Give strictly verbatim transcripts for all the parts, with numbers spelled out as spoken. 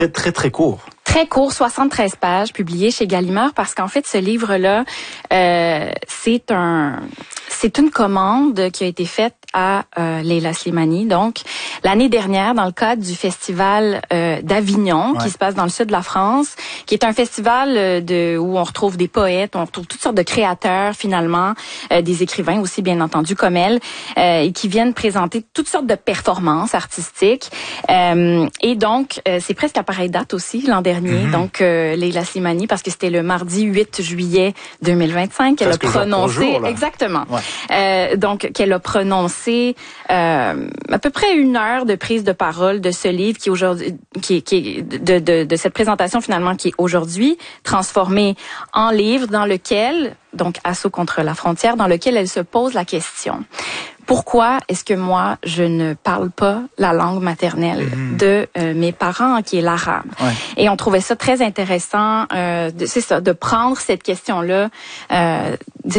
Très, très court. Très court, soixante-treize pages, publié chez Gallimard, parce qu'en fait, ce livre-là, euh, c'est un, c'est une commande qui a été faite à euh, Leila Slimani. Donc, l'année dernière, dans le cadre du festival euh, d'Avignon, ouais. qui se passe dans le sud de la France, qui est un festival de où on retrouve des poètes, on retrouve toutes sortes de créateurs, finalement, euh, des écrivains aussi, bien entendu, comme elle, euh, et qui viennent présenter toutes sortes de performances artistiques. Euh, et donc, euh, c'est presque à pareille date aussi, l'an dernier. Mm-hmm. Donc, euh, Leila Slimani, parce que c'était le mardi huit juillet deux mille vingt-cinq qu'elle Presque a prononcé... jour, exactement. Ouais. Euh, donc, qu'elle a prononcé euh, à peu près une heure de prise de parole de ce livre qui aujourd'hui, qui, qui de, de, de cette présentation finalement qui est aujourd'hui transformée en livre dans lequel, donc Assaut contre la frontière, dans lequel elle se pose la question: pourquoi est-ce que moi, je ne parle pas la langue maternelle mmh. de euh, mes parents, qui est l'arabe? Ouais. Et on trouvait ça très intéressant, euh, de, c'est ça, de prendre cette question-là euh,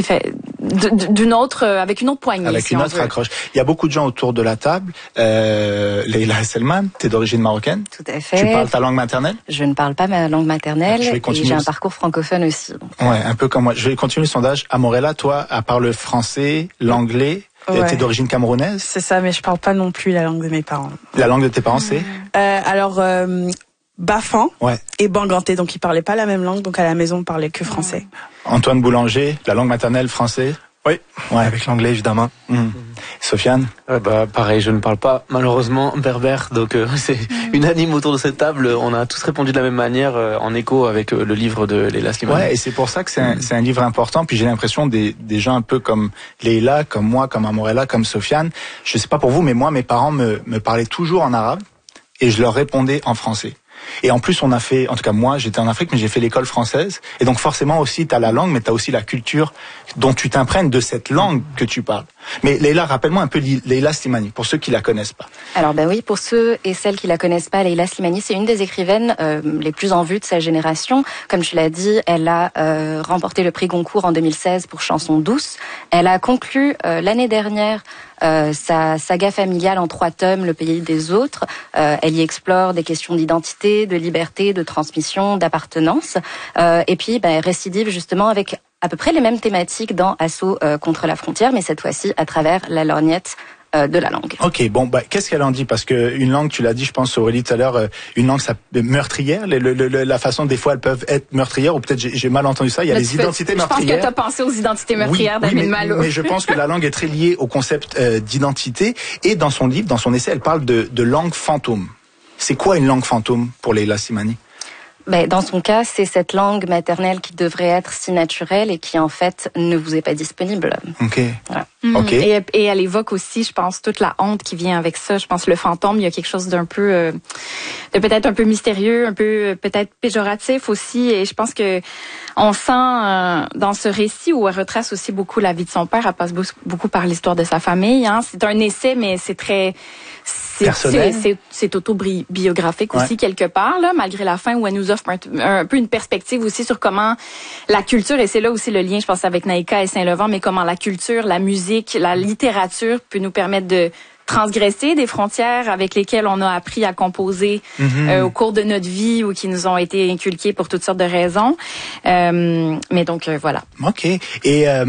d'une autre, avec une autre poignée. Avec si une on autre veut. accroche. Il y a beaucoup de gens autour de la table. Euh, Leila Selman, tu es d'origine marocaine? Tout à fait. Tu parles ta langue maternelle? Je ne parle pas ma langue maternelle. Je vais continuer. Et j'ai un parcours francophone aussi. Donc. Ouais, un peu comme moi. Je vais continuer le sondage. Amorella, toi, à part le français, l'anglais... Ouais. T'es d'origine camerounaise? C'est ça, mais je parle pas non plus la langue de mes parents. La langue de tes parents, c'est? euh, Alors, euh, Bafan ouais. et Banganté, donc ils parlaient pas la même langue, donc à la maison on parlait que français. Antoine Boulanger, la langue maternelle, français? Oui, ouais. Avec l'anglais évidemment. Mmh. Mmh. Sofiane? euh, bah, Pareil, je ne parle pas malheureusement berbère, donc euh, c'est mmh. unanime autour de cette table. On a tous répondu de la même manière, euh, en écho avec euh, le livre de Leila Slimani. Ouais, et c'est pour ça que c'est un, c'est un livre important. Puis j'ai l'impression des, des gens un peu comme Leila, comme moi, comme Amorella, comme Sofiane. Je sais pas pour vous, mais moi, mes parents me, me parlaient toujours en arabe et je leur répondais en français. Et en plus, on a fait, en tout cas moi, j'étais en Afrique, mais j'ai fait l'école française. Et donc forcément aussi, tu as la langue, mais tu as aussi la culture dont tu t'imprègnes de cette langue que tu parles. Mais Leila, rappelle-moi un peu Leila Slimani, pour ceux qui la connaissent pas. Alors ben oui, pour ceux et celles qui la connaissent pas, Leila Slimani, c'est une des écrivaines euh, les plus en vue de sa génération. Comme tu l'as dit, elle a euh, remporté le prix Goncourt en deux mille seize pour Chanson douce. Elle a conclu euh, l'année dernière Euh, sa saga familiale en trois tomes, Le pays des autres. Euh, elle y explore des questions d'identité, de liberté, de transmission, d'appartenance. Euh, et puis, ben, elle récidive justement avec à peu près les mêmes thématiques dans Assaut euh, contre la frontière, mais cette fois-ci à travers la lorgnette euh, de la langue. Ok, bon, bah, qu'est-ce qu'elle en dit? Parce que une langue, tu l'as dit, je pense Aurélie tout à l'heure, euh, une langue ça meurtrière. Le, le, le, la façon des fois elles peuvent être meurtrières, ou peut-être j'ai, j'ai mal entendu ça. Il y a Là, les identités peux, meurtrières. Je pense que tu as pensé aux identités meurtrières oui, d'Amin oui, Malo. Mais je pense que la langue est très liée au concept euh, d'identité. Et dans son livre, dans son essai, elle parle de, de langue fantôme. C'est quoi une langue fantôme pour Leila Slimani? Ben, dans son cas, c'est cette langue maternelle qui devrait être si naturelle et qui en fait ne vous est pas disponible. Ok. Voilà. Mmh. Ok. Et, et elle évoque aussi, je pense, toute la honte qui vient avec ça. Je pense le fantôme, il y a quelque chose d'un peu, euh, de peut-être un peu mystérieux, un peu euh, peut-être péjoratif aussi. Et je pense que on sent euh, dans ce récit où elle retrace aussi beaucoup la vie de son père. Elle passe beaucoup par l'histoire de sa famille. Hein. C'est un essai, mais c'est très c'est, personnel. C'est, c'est, c'est autobiographique aussi, ouais. quelque part, là, malgré la fin où elle nous offre un, un peu une perspective aussi sur comment la culture, et c'est là aussi le lien, je pense, avec Naïka et Saint-Levant, mais comment la culture, la musique, la littérature peut nous permettre de transgresser des frontières avec lesquelles on a appris à composer mm-hmm. euh, au cours de notre vie ou qui nous ont été inculquées pour toutes sortes de raisons. Euh, mais donc, euh, voilà. OK. Et... Euh...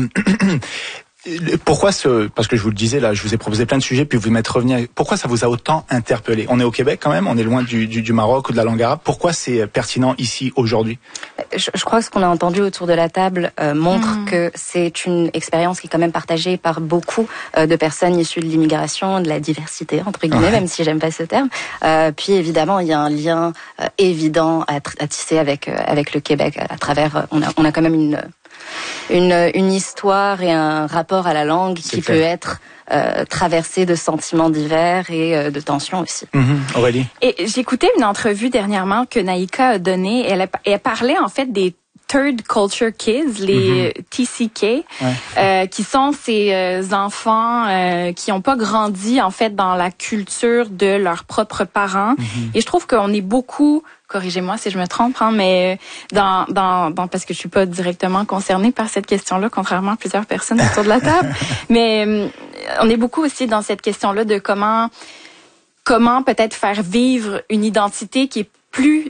Pourquoi ce, parce que je vous le disais là, je vous ai proposé plein de sujets puis vous m'êtes revenu. Pourquoi ça vous a autant interpellé? On est au Québec quand même, on est loin du, du, du Maroc ou de la langue arabe. Pourquoi c'est pertinent ici aujourd'hui? Je, je crois que ce qu'on a entendu autour de la table euh, montre mmh. que c'est une expérience qui est quand même partagée par beaucoup euh, de personnes issues de l'immigration, de la diversité entre guillemets, ouais. même si j'aime pas ce terme. Euh, puis évidemment, il y a un lien euh, évident à, à tisser avec euh, avec le Québec à, à travers. Euh, on a on a quand même une Une, une histoire et un rapport à la langue qui peut être euh, traversé de sentiments divers et euh, de tensions aussi. Mmh, Aurélie. Et j'écoutais une entrevue dernièrement que Naïka a donnée. Elle, a, elle parlait en fait des Third Culture Kids, les mm-hmm. T C K, ouais. euh, qui sont ces euh, enfants euh, qui n'ont pas grandi en fait dans la culture de leurs propres parents. Mm-hmm. Et je trouve qu'on est beaucoup, corrigez-moi si je me trompe, hein, mais dans, dans, dans parce que je suis pas directement concernée par cette question-là, contrairement à plusieurs personnes autour de la table. Mais euh, on est beaucoup aussi dans cette question-là de comment, comment peut-être faire vivre une identité qui est plus